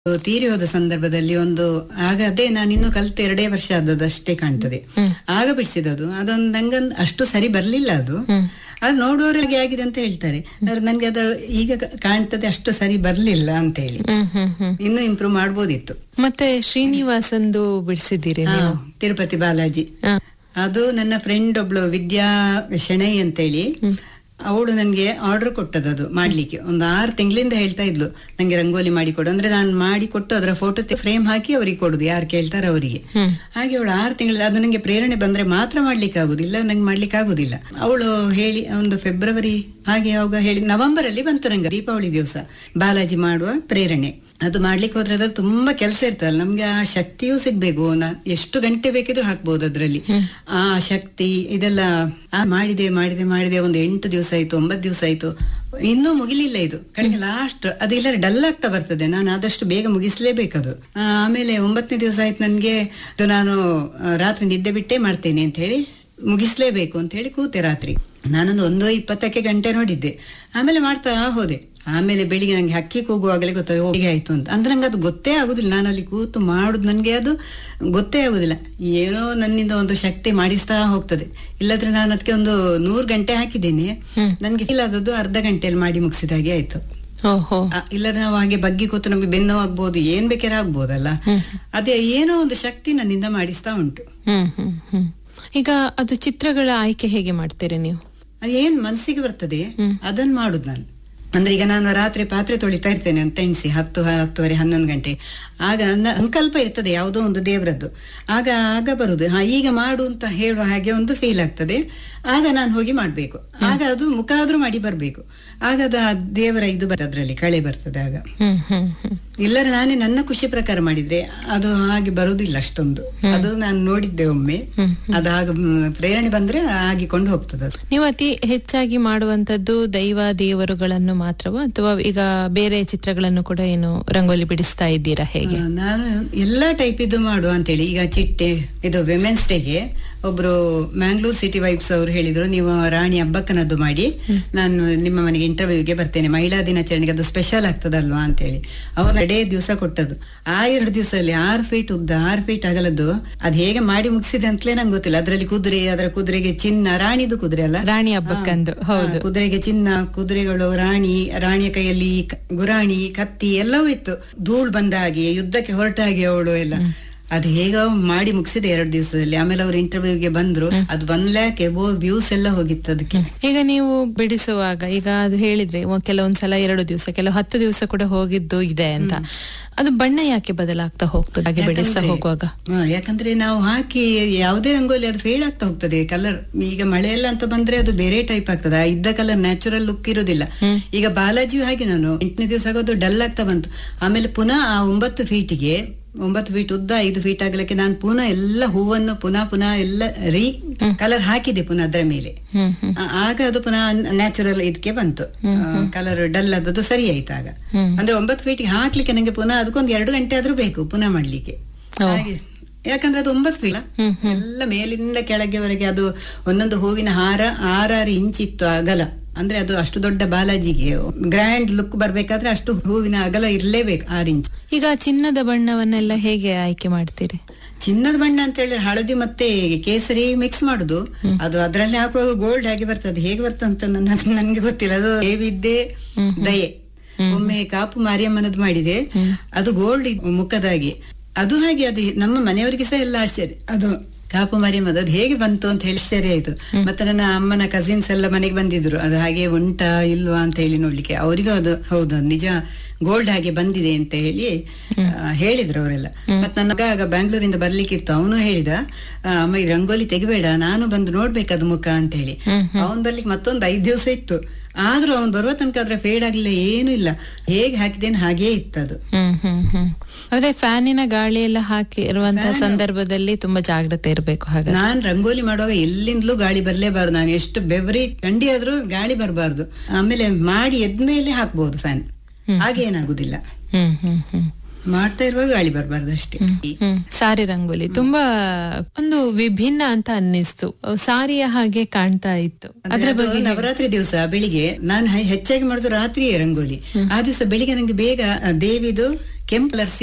ತೀರಿ ಹೋದ ಸಂದರ್ಭದಲ್ಲಿ ಒಂದು ಆಗ ಅದೇ ನಾನು ಇನ್ನು ಕಲ್ತು 2 ವರ್ಷ ಆದದಷ್ಟೇ ಕಾಣ್ತದೆ. ಆಗ ಬಿಡಿಸಿದದು ಅದೊಂದು ನಂಗೊಂದು ಅಷ್ಟು ಸರಿ ಬರ್ಲಿಲ್ಲ ಅದು ನೋಡುವವರಿಗೆ ಆಗಿದೆ ಅಂತ ಹೇಳ್ತಾರೆ. ನನ್ಗೆ ಅದು ಈಗ ಕಾಣ್ತದೆ ಅಷ್ಟು ಸರಿ ಬರ್ಲಿಲ್ಲ ಅಂತ ಹೇಳಿ. ಇನ್ನು ಇಂಪ್ರೂವ್ ಮಾಡ್ಬೋದಿತ್ತು. ಮತ್ತೆ ಶ್ರೀನಿವಾಸಂದು ಬಿಡಿಸಿದ್ದೀರಿ ನೀವು? ತಿರುಪತಿ ಬಾಲಾಜಿ. ಅದು ನನ್ನ ಫ್ರೆಂಡ್ ಒಬ್ಳು ವಿದ್ಯಾ ಶೆಣೈ ಅಂತೇಳಿ, ಅವಳು ನನ್ಗೆ ಆರ್ಡರ್ ಕೊಟ್ಟದ್ದು ಮಾಡ್ಲಿಕ್ಕೆ. ಒಂದು 6 ತಿಂಗಳಿಂದ ಹೇಳ್ತಾ ಇದ್ಲು ನಂಗೆ ರಂಗೋಲಿ ಮಾಡಿ ಕೊಡು ಅಂದ್ರೆ, ನಾನು ಮಾಡಿ ಕೊಟ್ಟು ಅದರ ಫೋಟೋ ಫ್ರೇಮ್ ಹಾಕಿ ಅವ್ರಿಗೆ ಕೊಡುದು, ಯಾರು ಕೇಳ್ತಾರೆ ಅವರಿಗೆ. ಹಾಗೆ ಅವಳು 6 ತಿಂಗಳ ಅದು ನಂಗೆ ಪ್ರೇರಣೆ ಬಂದ್ರೆ ಮಾತ್ರ ಮಾಡ್ಲಿಕ್ಕೆ ಆಗುದಿಲ್ಲ, ನಂಗೆ ಮಾಡ್ಲಿಕ್ಕೆ ಆಗುದಿಲ್ಲ. ಅವಳು ಹೇಳಿ ಒಂದು ಫೆಬ್ರವರಿ ಹಾಗೆ ಅವಾಗ ಹೇಳಿ ನವೆಂಬರ್ ಅಲ್ಲಿ ಬಂತು ನಂಗೆ ದೀಪಾವಳಿ ದಿವಸ ಬಾಲಾಜಿ ಮಾಡುವ ಪ್ರೇರಣೆ. ಅದು ಮಾಡ್ಲಿಕ್ಕೆ ಹೋದ್ರೆ ಅದ್ರಲ್ಲಿ ತುಂಬಾ ಕೆಲಸ ಇರ್ತದಲ್ಲ, ನಮ್ಗೆ ಆ ಶಕ್ತಿಯೂ ಸಿಗ್ಬೇಕು. ಎಷ್ಟು ಗಂಟೆ ಬೇಕಿದ್ರು ಹಾಕ್ಬಹುದು ಅದ್ರಲ್ಲಿ ಆ ಶಕ್ತಿ. ಇದೆಲ್ಲ ಮಾಡಿದೆ ಮಾಡಿದೆ ಮಾಡಿದೆ ಒಂದು 8 ದಿವಸ ಆಯ್ತು, 9 ದಿವಸ ಆಯ್ತು, ಇನ್ನೂ ಮುಗಿಲಿಲ್ಲ ಇದು. ಕಡೆಗೆ ಲಾಸ್ಟ್ ಅದು ಇಲ್ಲ ಡಲ್ ಆಗ್ತಾ ಬರ್ತದೆ, ನಾನು ಆದಷ್ಟು ಬೇಗ ಮುಗಿಸ್ಲೇಬೇಕದು. ಆಮೇಲೆ 9ನೇ ದಿವಸ ಆಯ್ತು ನನ್ಗೆ, ನಾನು ರಾತ್ರಿ ನಿದ್ದೆ ಬಿಟ್ಟೇ ಮಾಡ್ತೇನೆ ಅಂತ ಹೇಳಿ ಮುಗಿಸ್ಲೇಬೇಕು ಅಂತ ಹೇಳಿ ಕೂತೆ. ರಾತ್ರಿ ನಾನೊಂದು 1:20ಕ್ಕೆ ಗಂಟೆ ನೋಡಿದ್ದೆ. ಆಮೇಲೆ ಮಾಡ್ತಾ ಹೋದೆ. ಆಮೇಲೆ ಬೆಳಿಗ್ಗೆ ನಂಗೆ ಹಕ್ಕಿ ಕೂಗುವಾಗಲೇ ಗೊತ್ತಾಗ ಹೇಗೆ ಆಯ್ತು ಅಂತ. ಅಂದ್ರೆ ನಂಗೆ ಅದು ಗೊತ್ತೇ ಆಗುದಿಲ್ಲ, ನಾನು ಅಲ್ಲಿ ಕೂತು ಮಾಡುದು ನನ್ಗೆ ಅದು ಗೊತ್ತೇ ಆಗುದಿಲ್ಲ. ಏನೋ ನನ್ನಿಂದ ಒಂದು ಶಕ್ತಿ ಮಾಡಿಸ್ತಾ ಹೋಗ್ತದೆ. ಇಲ್ಲದ್ರೆ ನಾನು ಅದಕ್ಕೆ ಒಂದು 100 ಗಂಟೆ ಹಾಕಿದ್ದೇನೆ, ನನ್ಗೆ ಫೀಲ್ ಆದದ್ದು ಅರ್ಧ ಗಂಟೆಯಲ್ಲಿ ಮಾಡಿ ಮುಗಿಸಿದ ಹಾಗೆ ಆಯ್ತು. ಇಲ್ಲದ್ರೆ ನಾವು ಹಾಗೆ ಬಗ್ಗಿ ಕೂತು ನಮ್ಗೆ ಬೆನ್ನು ಆಗ್ಬೋದು, ಏನ್ ಬೇಕಾದ್ರೆ ಆಗ್ಬೋದಲ್ಲ. ಅದೇ ಏನೋ ಒಂದು ಶಕ್ತಿ ನನ್ನಿಂದ ಮಾಡಿಸ್ತಾ ಉಂಟು. ಈಗ ಅದು ಚಿತ್ರಗಳ ಆಯ್ಕೆ ಹೇಗೆ ಮಾಡ್ತೀರಿ ನೀವು? ಏನ್ ಮನಸ್ಸಿಗೆ ಬರ್ತದೆ ಅದನ್ನ ಮಾಡುದು ನಾನು. ಅಂದ್ರೆ ಈಗ ನಾನು ರಾತ್ರಿ ಪಾತ್ರೆ ತೊಳಿತಾ ಇರ್ತೇನೆ ಅಂತ ಎಣಿಸಿ 10, 10:30, 11 ಗಂಟೆ. ಆಗ ನನ್ನ ಸಂಕಲ್ಪ ಇರ್ತದೆ ಯಾವುದೋ ಒಂದು ದೇವರದ್ದು. ಆಗ ಬರುದು ಈಗ ಮಾಡು ಅಂತ ಹೇಳುವ ಹಾಗೆ ಒಂದು ಫೀಲ್ ಆಗ್ತದೆ. ಆಗ ನಾನು ಹೋಗಿ ಮಾಡ್ಬೇಕು. ಆಗ ಅದು ಮುಖ ಆದ್ರೂ ಮಾಡಿ ಬರ್ಬೇಕು. ಆಗ ಅದು ಆ ದೇವರ ಇದು ಅದ್ರಲ್ಲಿ ಕಳೆ ಬರ್ತದೆ. ಆಗ ಇಲ್ಲರೆ ನಾನೇ ನನ್ನ ಖುಷಿ ಪ್ರಕಾರ ಮಾಡಿದ್ರೆ ಅದು ಹಾಗೆ ಬರುದಿಲ್ಲ ಅಷ್ಟೊಂದು. ಅದು ನಾನು ನೋಡಿದ್ದೆ ಒಮ್ಮೆ. ಅದಾಗ ಪ್ರೇರಣೆ ಬಂದ್ರೆ ಆಗಿಕೊಂಡು ಹೋಗ್ತದೆ ಅದು. ನೀವು ಅತಿ ಹೆಚ್ಚಾಗಿ ಮಾಡುವಂತದ್ದು ದೈವ ದೇವರುಗಳನ್ನು ಮಾತ್ರವಾ ಅಥವಾ ಈಗ ಬೇರೆ ಚಿತ್ರಗಳನ್ನು ಕೂಡ ಏನು ರಂಗೋಲಿ ಬಿಡಿಸ್ತಾ ಇದ್ದೀರಾ ಹೇಗೆ? ನಾನು ಎಲ್ಲಾ ಟೈಪ್ ಇದು ಮಾಡುವ ಅಂತೇಳಿ. ಈಗ ಚಿಟ್ಟೆ ಇದು ವಿಮೆನ್ಸ್ ಡೇಗೆ ಒಬ್ರು ಮ್ಯಾಂಗ್ಳೂರ್ ಸಿಟಿ ವೈಬ್ಸ್ ಅವರು ಹೇಳಿದ್ರು, ನೀವು ರಾಣಿ ಹಬ್ಬಕ್ಕನದ್ದು ಮಾಡಿ ನಾನು ನಿಮ್ಮ ಮನೆಗೆ ಇಂಟರ್ವ್ಯೂಗೆ ಬರ್ತೇನೆ, ಮಹಿಳಾ ದಿನಾಚರಣೆಗೆ ಅದು ಸ್ಪೆಷಲ್ ಆಗ್ತದಲ್ವಾ ಅಂತೇಳಿ. ಅವ್ರು 2 ದಿವಸ ಕೊಟ್ಟದ್ದು. ಆ 2 ದಿವಸದಲ್ಲಿ 6 ಫೀಟ್ ಉದ್ದ 6 ಫೀಟ್ ಅಗಲದ್ದು ಅದು ಹೇಗೆ ಮಾಡಿ ಮುಗಿಸಿದೆ ಅಂತಲೇ ನಂಗೆ ಗೊತ್ತಿಲ್ಲ. ಅದರಲ್ಲಿ ಕುದುರೆ, ಅದರ ಕುದುರೆಗೆ ಚಿನ್ನ, ರಾಣಿದು ಕುದುರೆ ಅಲ್ಲ, ರಾಣಿ ಹಬ್ಬಕ್ಕಂದು. ಹೌದು, ಕುದುರೆಗೆ ಚಿನ್ನ, ಕುದುರೆಗಳು, ರಾಣಿಯ ಕೈಯಲ್ಲಿ ಗುರಾಣಿ, ಕತ್ತಿ ಎಲ್ಲವೂ ಇತ್ತು. ಧೂಳು ಬಂದ ಹಾಗೆ, ಯುದ್ಧಕ್ಕೆ ಹೊರಟ ಹಾಗೆ ಅವಳು ಎಲ್ಲ. ಅದು ಹೇಗ ಮಾಡಿ ಮುಗಿಸಿದೆ 2 ದಿವಸದಲ್ಲಿ. ಆಮೇಲೆ ಅವ್ರು ಇಂಟರ್ವ್ಯೂಗೆ ಬಂದ್ರು. ಅದು 1 lakh ಎಬೋ ವ್ಯೂಸ್ ಎಲ್ಲ ಹೋಗಿತ್ತು ಅದಕ್ಕೆ. ಈಗ ನೀವು ಬಿಡಿಸುವಾಗ ಈಗ ಅದು ಹೇಳಿದ್ರೆ ಕೆಲವೊಂದ್ಸಲ 2 ದಿವಸ, ಕೆಲವು 10 ದಿವಸ ಕೂಡ ಹೋಗಿದ್ದು ಇದೆ ಅಂತ. ಅದು ಬಣ್ಣ ಯಾಕೆ ಬದಲಾಗ್ತಾ ಹೋಗ್ತದೆ ಹಾಗೆ ಬಿಡಿಸ್ತಾ ಹೋಗುವಾಗ? ಯಾಕಂದ್ರೆ ನಾವು ಹಾಕಿ ಯಾವುದೇ ರಂಗೋಲಿ ಅದು ಫೇಡ್ ಆಗ್ತಾ ಹೋಗ್ತದೆ ಕಲರ್. ಈಗ ಮಳೆ ಎಲ್ಲ ಅಂತ ಬಂದ್ರೆ ಅದು ಬೇರೆ ಟೈಪ್ ಆಗ್ತದೆ, ಇದ್ದ ಕಲರ್ ನ್ಯಾಚುರಲ್ ಲುಕ್ ಇರುದಿಲ್ಲ. ಈಗ ಬಾಲಾಜಿಯು ಹಾಗೆ ನಾನು 8ನೇ ದಿವಸ ಆಗೋದು ಡಲ್ ಆಗ್ತಾ ಬಂತು. ಆಮೇಲೆ ಪುನಃ ಆ 9 ಫೀಟಿಗೆ 9 ಫೀಟ್ ಉದ್ದ 5 ಫೀಟ್ ಆಗಲಿಕ್ಕೆ ನಾನು ಪುನಃ ಎಲ್ಲ ಹೂವನ್ನು ಪುನಃ ಎಲ್ಲ ಕಲರ್ ಹಾಕಿದೆ ಪುನಃ ಅದರ ಮೇಲೆ. ಆಗ ಅದು ಪುನಃ ನ್ಯಾಚುರಲ್ ಇದಕ್ಕೆ ಬಂತು, ಕಲರ್ ಡಲ್ ಆದದ್ದು ಸರಿ ಆಯ್ತು. ಆಗ ಅಂದ್ರೆ 9 ಫೀಟ್ಗೆ ಹಾಕ್ಲಿಕ್ಕೆ ನಂಗೆ ಪುನಃ ಅದಕ್ಕೊಂದು 2 ಗಂಟೆ ಆದ್ರೂ ಬೇಕು ಪುನಃ ಮಾಡ್ಲಿಕ್ಕೆ. ಹಾಗೆ ಯಾಕಂದ್ರೆ ಅದು 9 ಫೀಟ್ ಎಲ್ಲ ಮೇಲಿಂದ ಕೆಳಗೆವರೆಗೆ. ಅದು ಒಂದೊಂದು ಹೂವಿನ ಹಾರ 6 ಇಂಚ್ ಇತ್ತು ಅಗಲ. ಅಂದ್ರೆ ಅದು ಅಷ್ಟು ದೊಡ್ಡ ಬಾಲಾಜಿಗೆ ಗ್ರ್ಯಾಂಡ್ ಲುಕ್ ಬರ್ಬೇಕಾದ್ರೆ ಅಷ್ಟು ಹೂವಿನ ಅಗಲ ಇರ್ಲೇಬೇಕು, 6 ಇಂಚ್. ಈಗ ಚಿನ್ನದ ಬಣ್ಣವನ್ನೆಲ್ಲ ಹೇಗೆ ಆಯ್ಕೆ ಮಾಡ್ತೀರಿ? ಚಿನ್ನದ ಬಣ್ಣ ಅಂತ ಹೇಳಿದ್ರೆ ಹಳದಿ ಮತ್ತೆ ಕೇಸರಿ ಮಿಕ್ಸ್ ಮಾಡುದು. ಅದು ಅದರಲ್ಲಿ ಹಾಕುವಾಗ ಗೋಲ್ಡ್ ಆಗಿ ಬರ್ತದೆ. ಹೇಗೆ ಬರ್ತಂತ ನನ್ಗೆ ಗೊತ್ತಿಲ್ಲ. ಅದು ದೇವಿದ್ದೆ ದಯೆ. ಒಮ್ಮೆ ಕಾಪು ಮಾರಿಯಮ್ಮನದ್ದು ಮಾಡಿದೆ, ಅದು ಗೋಲ್ಡ್ ಮುಖದಾಗಿ. ಅದು ಹಾಗೆ ಅದು ನಮ್ಮ ಮನೆಯವರಿಗೆ ಸಹ ಎಲ್ಲ ಆಶ್ಚರ್ಯ. ಅದು ಕಾಪು ಮಾರಿಯಮ್ಮದು ಅದು ಹೇಗೆ ಬಂತು ಅಂತ ಹೇಳಿ ಆಶ್ಚರ್ಯ ಆಯ್ತು. ಮತ್ತೆ ನನ್ನ ಅಮ್ಮನ ಕಸಿನ್ಸ್ ಎಲ್ಲ ಮನೆಗೆ ಬಂದಿದ್ರು, ಅದು ಹಾಗೆ ಉಂಟಾ ಇಲ್ವಾ ಅಂತ ಹೇಳಿ ನೋಡ್ಲಿಕ್ಕೆ. ಅವರಿಗೂ ಅದು ಹೌದು ನಿಜ ಗೋಲ್ಡ್ ಹಾಗೆ ಬಂದಿದೆ ಅಂತ ಹೇಳಿ ಹೇಳಿದ್ರು ಅವರೆಲ್ಲ. ಮತ್ ನನಗ ಆಗ ಬ್ಯಾಂಗ್ಳೂರಿಂದ ಬರ್ಲಿಕ್ಕಿತ್ತು. ಅವನು ಹೇಳಿದ, ಅಮ್ಮ ಈ ರಂಗೋಲಿ ತೆಗಿಬೇಡ, ನಾನು ಬಂದು ನೋಡ್ಬೇಕದು ಮುಖ ಅಂತ ಹೇಳಿ. ಅವನ್ ಬರ್ಲಿಕ್ಕೆ ಮತ್ತೊಂದು 5 ದಿವಸ ಇತ್ತು. ಆದ್ರೂ ಅವ್ನು ಬರುವ ತನಕ ಅದ್ರ ಫೇಡ್ ಆಗ್ಲಿಲ್ಲ, ಏನು ಇಲ್ಲ, ಹೇಗೆ ಹಾಕಿದೇನು ಹಾಗೇ ಇತ್ತದು. ಆದ್ರೆ ಫ್ಯಾನಿನ ಗಾಳಿ ಎಲ್ಲ ಹಾಕಿ ಇರುವಂತಹ ಸಂದರ್ಭದಲ್ಲಿ ತುಂಬಾ ಜಾಗ್ರತೆ ಇರಬೇಕು. ಹಾಗೆ ನಾನ್ ರಂಗೋಲಿ ಮಾಡುವಾಗ ಎಲ್ಲಿಂದಲೂ ಗಾಳಿ ಬರ್ಲೇಬಾರ್ದು. ನಾನು ಎಷ್ಟು ಬೆವರಿ ಥಂಡಿ ಆದ್ರೂ ಗಾಳಿ ಬರಬಾರ್ದು. ಆಮೇಲೆ ಮಾಡಿ ಎದ್ಮೇಲೆ ಹಾಕ್ಬಹುದು ಫ್ಯಾನ್, ಹಾಗೆ ಏನಾಗುದಿಲ್ಲ. ಮಾಡ್ತಾ ಇರುವಾಗ ಗಾಳಿ ಬರಬಾರ್ದು ಅಷ್ಟೇ. ಸಾರಿ ರಂಗೋಲಿ ತುಂಬಾ ಒಂದು ವಿಭಿನ್ನ ಅಂತ ಅನ್ನಿಸ್ತು, ಸಾರಿಯ ಹಾಗೆ ಕಾಣ್ತಾ ಇತ್ತು. ಅದ್ರ ಬಗ್ಗೆ ನವರಾತ್ರಿ ದಿವಸ ಬೆಳಿಗ್ಗೆ ನಾನು ಹೆಚ್ಚಾಗಿ ಮಾಡುದು ರಾತ್ರಿಯೇ ರಂಗೋಲಿ. ಆ ದಿವಸ ಬೆಳಿಗ್ಗೆ ನಂಗೆ ಬೇಗ ದೇವಿದು ಕೆಂಪು ಕಲರ್